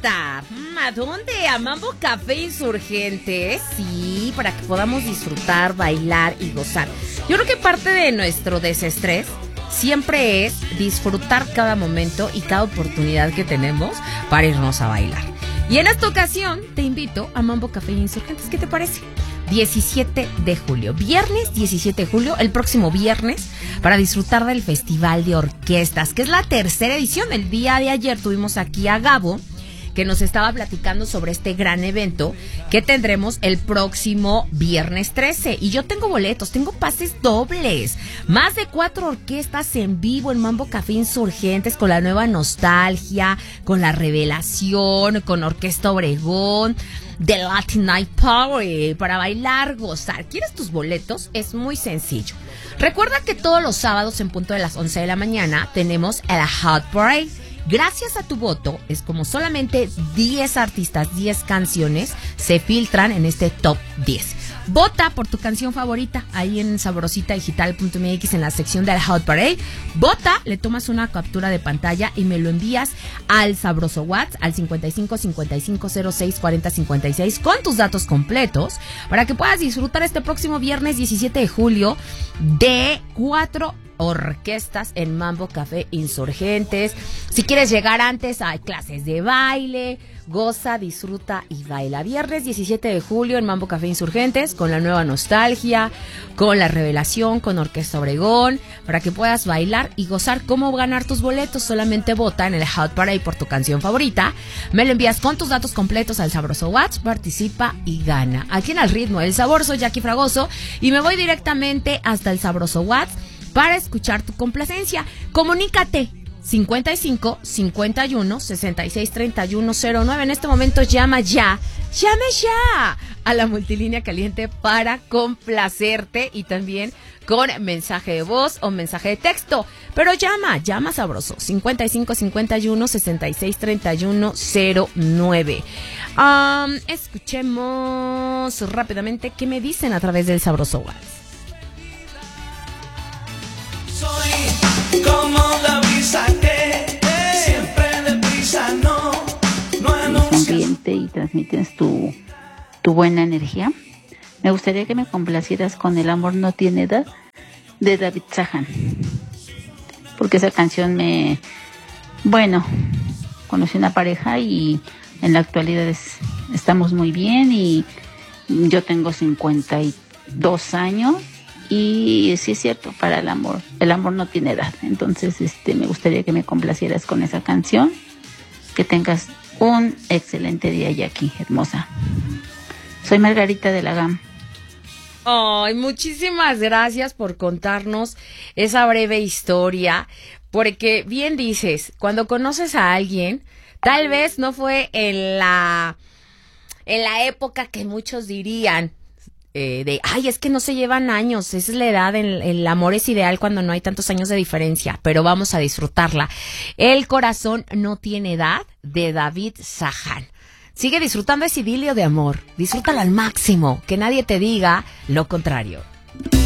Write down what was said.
fiesta. ¿A dónde? A Mambo Café Insurgente. Sí, para que podamos disfrutar, bailar y gozar. Yo creo que parte de nuestro desestrés siempre es disfrutar cada momento y cada oportunidad que tenemos para irnos a bailar. Y en esta ocasión te invito a Mambo Café Insurgentes. ¿Qué te parece? 17 de julio, viernes 17 de julio, el próximo viernes, para disfrutar del Festival de Orquestas, que es la tercera edición. El día de ayer tuvimos aquí a Gabo, que nos estaba platicando sobre este gran evento que tendremos el próximo viernes 13. Y yo tengo boletos, tengo pases dobles. Más de 4 orquestas en vivo en Mambo Café Insurgentes, con la nueva Nostalgia, con la Revelación, con Orquesta Obregón, The Latin Night Power, para bailar, gozar. ¿Quieres tus boletos? Es muy sencillo. Recuerda que todos los sábados en punto de las 11 de la mañana tenemos el Hot Parade. Gracias a tu voto, es como solamente 10 artistas, 10 canciones se filtran en este top 10. Vota por tu canción favorita ahí en sabrositadigital.mx en la sección del Hot Parade. Vota, le tomas una captura de pantalla y me lo envías al Sabroso WhatsApp al 55 55 06 40 56 con tus datos completos para que puedas disfrutar este próximo viernes 17 de julio de 4 orquestas en Mambo Café Insurgentes. Si quieres llegar antes, hay clases de baile. Goza, disfruta y baila. Viernes 17 de julio en Mambo Café Insurgentes, con la nueva Nostalgia, con la Revelación, con Orquesta Obregón, para que puedas bailar y gozar. ¿Cómo ganar tus boletos? Solamente vota en el Hot Parade por tu canción favorita. Me lo envías con tus datos completos al Sabroso WhatsApp, participa y gana. Aquí en Al Ritmo del Sabor, soy Jackie Fragoso y me voy directamente hasta el Sabroso WhatsApp para escuchar tu complacencia. Comunícate 55 51 66 31 09. En este momento llame ya a la multilínea caliente para complacerte, y también con mensaje de voz o mensaje de texto. Pero llama sabroso 55 51 66 31 09. Escuchemos rápidamente qué me dicen a través del Sabroso WhatsApp. Soy como la brisa que siempre deprisa no sonriente y transmites tu buena energía. Me gustaría que me complacieras con El amor no tiene edad de David Sajan, porque esa canción conocí una pareja y en la actualidad estamos muy bien, y yo tengo 52 años. Y sí es cierto, para el amor no tiene edad. Entonces, me gustaría que me complacieras con esa canción. Que tengas un excelente día, Jackie, hermosa. Soy Margarita de la GAM. Ay, muchísimas gracias por contarnos esa breve historia, porque bien dices, cuando conoces a alguien, tal vez no fue en la época que muchos dirían, es que no se llevan años, esa es la edad, el amor es ideal cuando no hay tantos años de diferencia, pero vamos a disfrutarla. El corazón no tiene edad, de David Sajan. Sigue disfrutando ese idilio de amor, disfrútalo al máximo, que nadie te diga lo contrario.